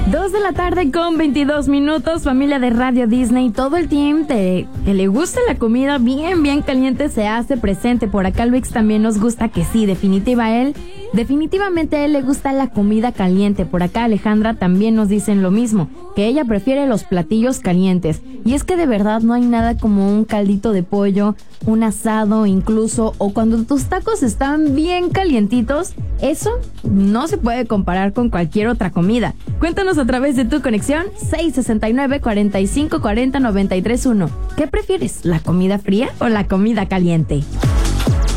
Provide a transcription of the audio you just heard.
2 de la tarde con 22 minutos, familia de Radio Disney. Todo el team que le gusta la comida bien caliente se hace presente. Por acá Luis también nos gusta que sí, definitivamente a él le gusta la comida caliente. Por acá Alejandra también nos dicen lo mismo, que ella prefiere los platillos calientes. Y es que de verdad no hay nada como un caldito de pollo, un asado incluso, o cuando tus tacos están bien calientitos. Eso no se puede comparar con cualquier otra comida. Cuéntanos a través de tu conexión 669-4540-931. ¿Qué prefieres, la comida fría o la comida caliente?